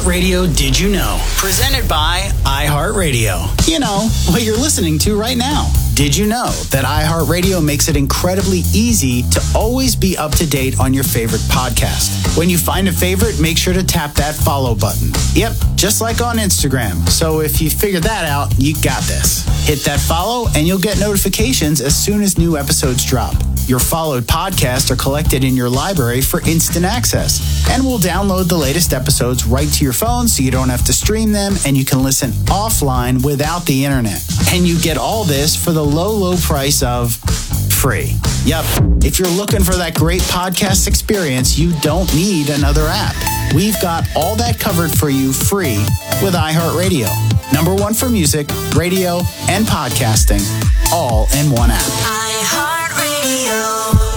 iHeartRadio Did You Know? Presented by iHeartRadio. You know, what you're listening to right now. Did you know that iHeartRadio makes it incredibly easy to always be up to date on your favorite podcast? When you find a favorite, make sure to tap that follow button. Yep, just like on Instagram. So if you figured that out, you got this. Hit that follow and you'll get notifications as soon as new episodes drop. Your followed podcasts are collected in your library for instant access. And we'll download the latest episodes right to your phone so you don't have to stream them and you can listen offline without the internet. And you get all this for the low price of free. Yep. If you're looking for that great podcast experience, you don't need another app. We've got all that covered for you free with iHeartRadio. Number one for music, radio, and podcasting, all in one app. iHeartRadio.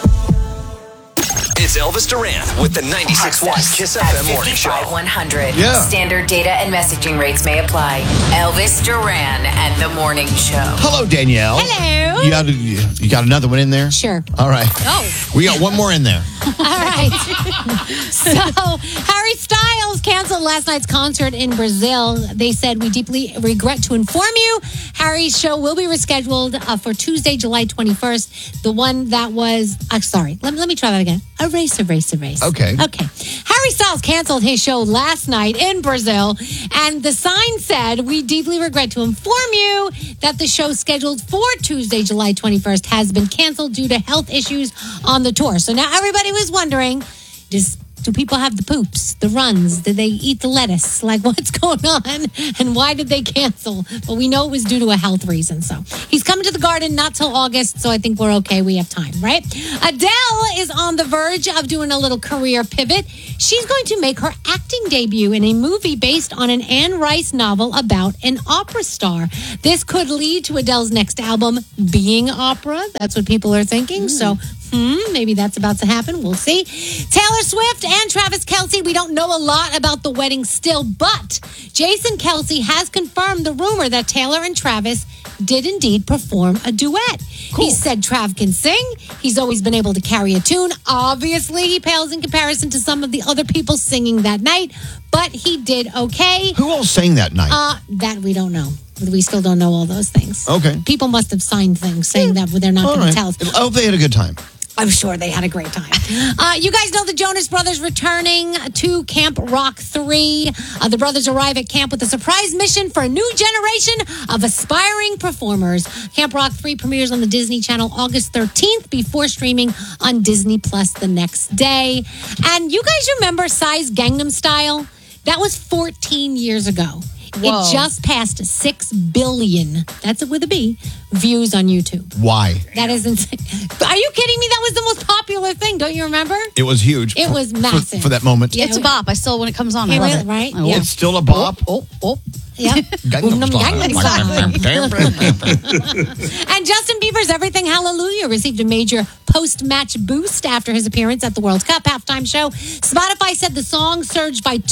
It's Elvis Duran with the 96 Watt Kiss FM Morning Show. 100. Yeah. Standard data and messaging rates may apply. Elvis Duran and the Morning Show. Hello, Danielle. Hello. You got another one in there? Sure. All right. Oh. We got one more in there. All right. So, Harry Styles canceled last night's concert in Brazil. They said, "We deeply regret to inform you, Harry's show will be rescheduled for Tuesday, July 21st. The one that was, sorry, let me try that again. Erase. Okay. Harry Styles canceled his show last night in Brazil, and the sign said, "We deeply regret to inform you that the show scheduled for Tuesday, July 21st has been canceled due to health issues on the tour." So now everybody was wondering, do people have the poops, the runs? Did they eat the lettuce? Like, what's going on? And why did they cancel? But we know it was due to a health reason. So he's coming to the Garden not till August. So I think we're okay. We have time, right? Adele is on the verge of doing a little career pivot. She's going to make her acting debut in a movie based on an Anne Rice novel about an opera star. This could lead to Adele's next album being opera. That's what people are thinking. So maybe that's about to happen. We'll see. Taylor Swift and Travis Kelce. We don't know a lot about the wedding still, but Jason Kelce has confirmed the rumor that Taylor and Travis did indeed perform a duet. Cool. He said Trav can sing. He's always been able to carry a tune. Obviously, he pales in comparison to some of the other people singing that night, but he did okay. Who else sang that night? That we don't know. We still don't know all those things. Okay. People must have signed things saying that they're not going to tell us. I hope they had a good time. I'm sure they had a great time. You guys know the Jonas Brothers returning to Camp Rock 3. The brothers arrive at camp with a surprise mission for a new generation of aspiring performers. Camp Rock 3 premieres on the Disney Channel August 13th before streaming on Disney Plus the next day. And you guys remember Psy's Gangnam Style? That was 14 years ago. Whoa. It just passed 6 billion, that's it with a B, views on YouTube. Why? That is insane. Are you kidding me? That was the most popular thing. Don't you remember? It was huge. It was massive. For that moment. It's a bop. I still, when it comes on, I love it. Right? Oh, Yeah. It's still a bop. Yeah. Gangnam And Justin Bieber's Everything Hallelujah received a major post-match boost after his appearance at the World Cup halftime show. Spotify said the song surged by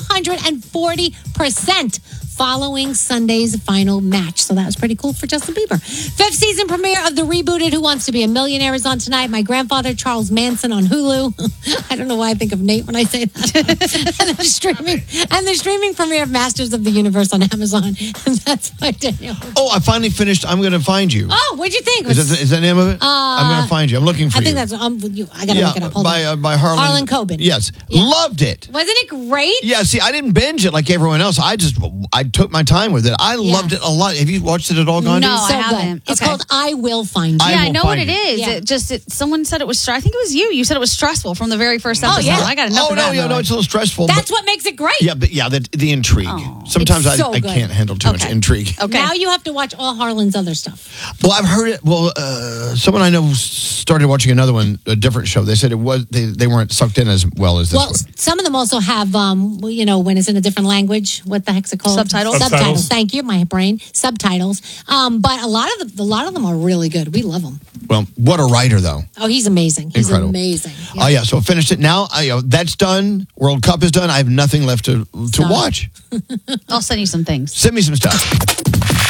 240% following Sunday's final match. So that was pretty cool for Justin Bieber. 5th season premiere of the rebooted Who Wants to Be a Millionaire is on tonight. My Grandfather, Charles Manson on Hulu. I don't know why I think of Nate when I say that. and the streaming premiere of Masters of the Universe on Amazon. And that's my Daniel. Oh, I finally finished I'm Gonna Find You. Oh, what'd you think? Is that the name of it? I'm Gonna Find You. I'm looking for I you. think that's I gotta look it up. Hold on. By Harlan Coben. Yes. Yeah. Loved it. Wasn't it great? Yeah, see, I didn't binge it like everyone else. I took my time with it. I loved it a lot. Have you watched it at all, Gandhi? No, I So haven't. good. It's Okay. called I Will Find You. Yeah, I Will know what Find it You. is. Yeah. Someone said it was. I think it was you. You said it was stressful from the very first episode. yeah. I got enough Oh, of no, that. yeah, no, it's a little stressful. That's but, what makes it great. yeah, but the intrigue. Sometimes It's so I good. can't handle too much Okay. intrigue. Okay. Now you have to watch all Harlan's other stuff. Well, I've heard it. Well, someone I know started watching another one, a different show. They said it was they weren't sucked in as well as this Well, one. some of them also have, when it's in a different language. What the heck's it called? Subtitles? Subtitles. Thank you, my brain. Subtitles. But a lot of them are really good. We love them. Well, what a writer, though. Oh, he's amazing. He's Incredible. amazing. Oh, yeah. So I finished it now. That's done. World Cup is done. I have nothing left to watch. I'll send you some things. Send me some stuff.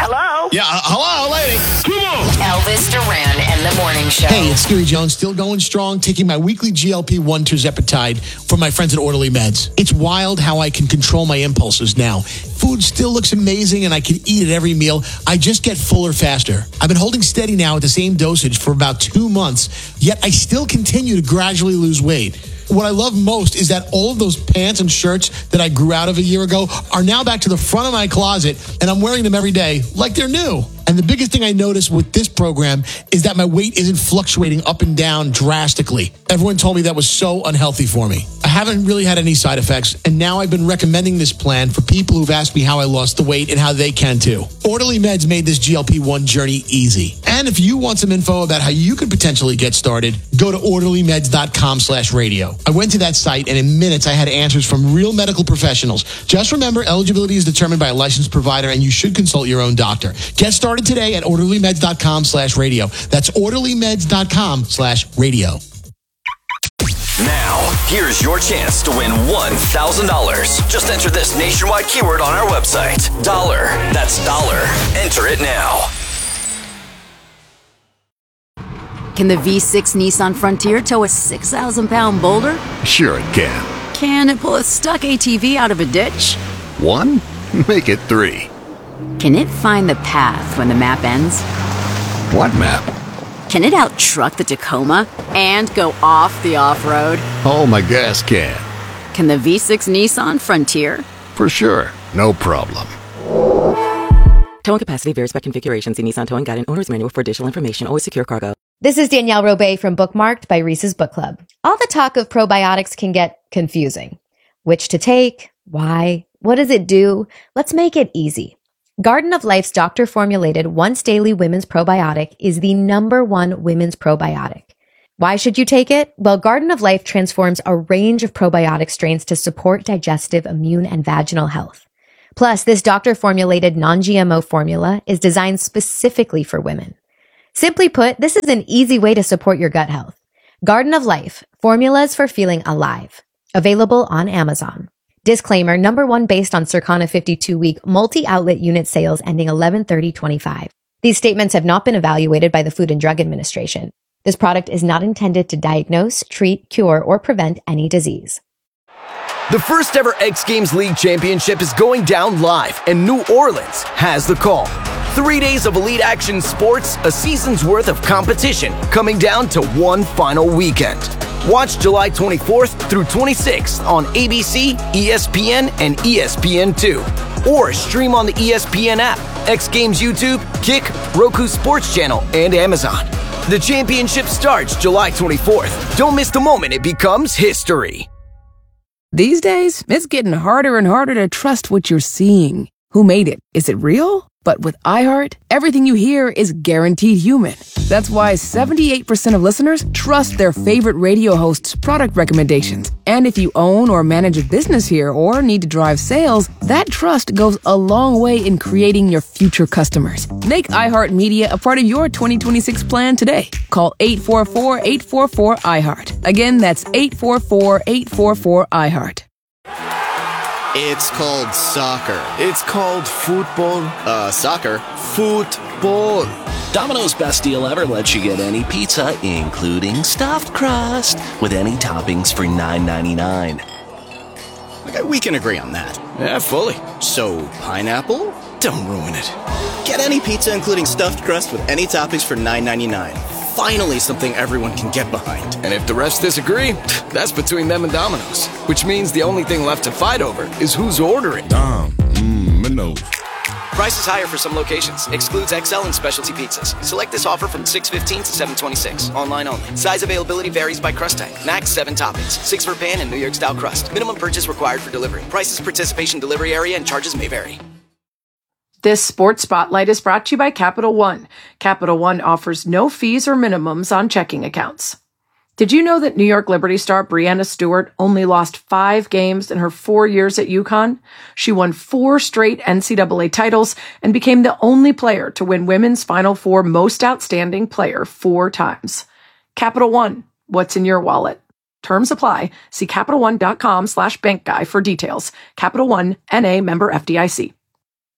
Hello? Yeah, hello, lady. Come on. Elvis Duran and the Morning Show. Hey, it's Scary Jones, still going strong, taking my weekly GLP-1 tirzepatide from my friends at Orderly Meds. It's wild how I can control my impulses now. Food still looks amazing and I can eat at every meal. I just get fuller faster. I've been holding steady now at the same dosage for about 2 months, yet I still continue to gradually lose weight. What I love most is that all of those pants and shirts that I grew out of a year ago are now back to the front of my closet, and I'm wearing them every day like they're new. And the biggest thing I noticed with this program is that my weight isn't fluctuating up and down drastically. Everyone told me that was so unhealthy for me. I haven't really had any side effects, and now I've been recommending this plan for people who've asked me how I lost the weight and how they can too. Orderly Meds made this GLP-1 journey easy. And if you want some info about how you could potentially get started, go to orderlymeds.com/radio. I went to that site, and in minutes I had answers from real medical professionals. Just remember, eligibility is determined by a licensed provider, and you should consult your own doctor. Get started today at orderlymeds.com/radio. That's orderlymeds.com/radio. Now, here's your chance to win $1,000. Just enter this nationwide keyword on our website. Dollar. That's dollar. Enter it now. Can the V6 Nissan Frontier tow a 6,000-pound boulder? Sure it can. Can it pull a stuck ATV out of a ditch? 1? Make it 3. Can it find the path when the map ends? What map? Can it out-truck the Tacoma and go off the off-road? Oh, my gas can. Can the V6 Nissan Frontier? For sure. No problem. Towing capacity varies by configuration. See Nissan Towing Guide and Owner's Manual for additional information. Always secure cargo. This is Danielle Robay from Bookmarked by Reese's Book Club. All the talk of probiotics can get confusing. Which to take? Why? What does it do? Let's make it easy. Garden of Life's doctor-formulated once-daily women's probiotic is the #1 women's probiotic. Why should you take it? Well, Garden of Life transforms a range of probiotic strains to support digestive, immune, and vaginal health. Plus, this doctor-formulated non-GMO formula is designed specifically for women. Simply put, this is an easy way to support your gut health. Garden of Life, formulas for feeling alive. Available on Amazon. Disclaimer, #1 based on Circana 52-week multi-outlet unit sales ending 11/30/25. These statements have not been evaluated by the Food and Drug Administration. This product is not intended to diagnose, treat, cure, or prevent any disease. The first ever X Games League Championship is going down live, and New Orleans has the call. 3 days of elite action sports, a season's worth of competition, coming down to one final weekend. Watch July 24th through 26th on ABC, ESPN, and ESPN2. Or stream on the ESPN app, X Games YouTube, Kick, Roku Sports Channel, and Amazon. The championship starts July 24th. Don't miss the moment it becomes history. These days, it's getting harder and harder to trust what you're seeing. Who made it? Is it real? But with iHeart, everything you hear is guaranteed human. That's why 78% of listeners trust their favorite radio hosts' product recommendations. And if you own or manage a business here or need to drive sales, that trust goes a long way in creating your future customers. Make iHeartMedia a part of your 2026 plan today. Call 844-844-iHeart. Again, that's 844-844-iHeart. It's called soccer. It's called football. Soccer. Football. Domino's best deal ever lets you get any pizza, including stuffed crust, with any toppings for $9.99. Okay, we can agree on that. Yeah, fully. So, pineapple? Don't ruin it. Get any pizza, including stuffed crust, with any toppings for $9.99. Finally, something everyone can get behind. And if the refs disagree, that's between them and Domino's. Which means the only thing left to fight over is who's ordering. Domino's. Price is higher for some locations. Excludes XL and specialty pizzas. Select this offer from 6/15 to 7/26. Online only. Size availability varies by crust type. Max 7 toppings. 6 for pan and New York style crust. Minimum purchase required for delivery. Prices, participation, delivery area, and charges may vary. This Sports Spotlight is brought to you by Capital One. Capital One offers no fees or minimums on checking accounts. Did you know that New York Liberty star Breanna Stewart only lost 5 games in her 4 years at UConn? She won 4 straight NCAA titles and became the only player to win Women's Final Four Most Outstanding Player 4 times. Capital One, what's in your wallet? Terms apply. See CapitalOne.com/bankguy for details. Capital One, N.A. member FDIC.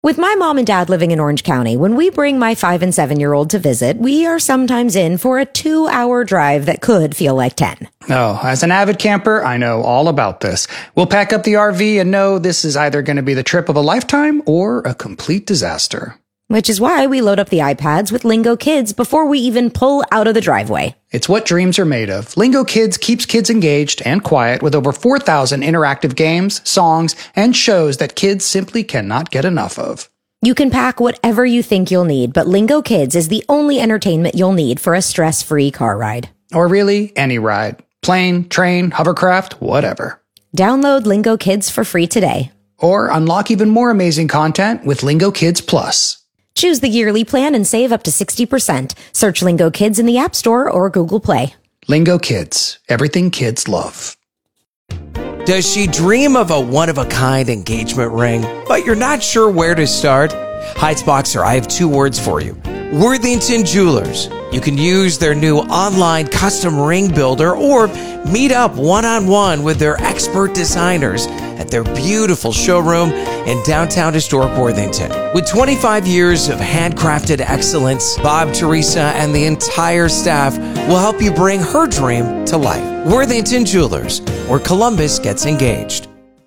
With my mom and dad living in Orange County, when we bring my 5 and 7-year-old to visit, we are sometimes in for a 2-hour drive that could feel like 10. Oh, as an avid camper, I know all about this. We'll pack up the RV and know this is either going to be the trip of a lifetime or a complete disaster. Which is why we load up the iPads with Lingo Kids before we even pull out of the driveway. It's what dreams are made of. Lingo Kids keeps kids engaged and quiet with over 4,000 interactive games, songs, and shows that kids simply cannot get enough of. You can pack whatever you think you'll need, but Lingo Kids is the only entertainment you'll need for a stress-free car ride. Or really, any ride. Plane, train, hovercraft, whatever. Download Lingo Kids for free today. Or unlock even more amazing content with Lingo Kids Plus. Choose the yearly plan and save up to 60%. Search Lingo Kids in the App Store or Google Play. Lingo Kids. Everything kids love. Does she dream of a one-of-a-kind engagement ring, but you're not sure where to start? Heights Boxer, I have 2 words for you. Worthington Jewelers. You can use their new online custom ring builder or meet up one-on-one with their expert designers at their beautiful showroom in downtown historic Worthington. With 25 years of handcrafted excellence, Bob, Teresa, and the entire staff will help you bring her dream to life. Worthington Jewelers, where Columbus gets engaged.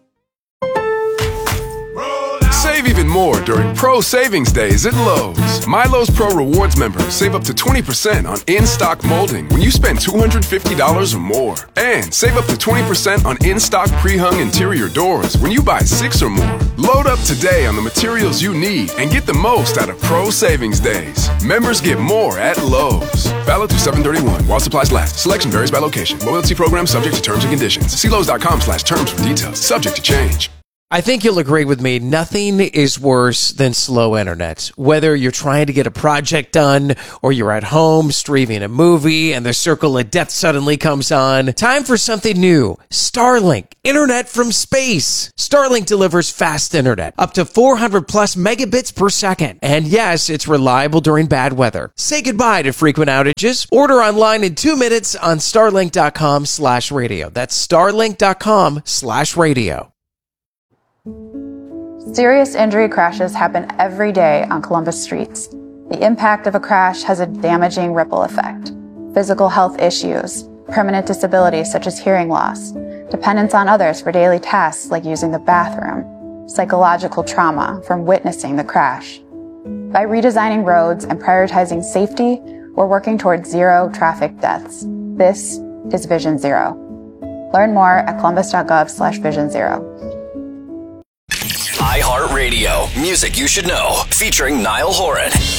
Save even more during Pro Savings Days at Lowe's. My Lowe's Pro Rewards members save up to 20% on in-stock molding when you spend $250 or more. And save up to 20% on in-stock pre-hung interior doors when you buy 6 or more. Load up today on the materials you need and get the most out of Pro Savings Days. Members get more at Lowe's. Valid through 7/31 while supplies last. Selection varies by location. Loyalty program subject to terms and conditions. See Lowe's.com/terms for details. Subject to change. I think you'll agree with me. Nothing is worse than slow internet. Whether you're trying to get a project done or you're at home streaming a movie and the circle of death suddenly comes on. Time for something new. Starlink. Internet from space. Starlink delivers fast internet. Up to 400 plus megabits per second. And yes, it's reliable during bad weather. Say goodbye to frequent outages. Order online in 2 minutes on starlink.com/radio. That's starlink.com/radio. Serious injury crashes happen every day on Columbus streets. The impact of a crash has a damaging ripple effect. Physical health issues, permanent disabilities such as hearing loss, dependence on others for daily tasks like using the bathroom, psychological trauma from witnessing the crash. By redesigning roads and prioritizing safety, we're working towards 0 traffic deaths. This is Vision Zero. Learn more at columbus.gov/vision0. iHeartRadio. Music you should know. Featuring Niall Horan.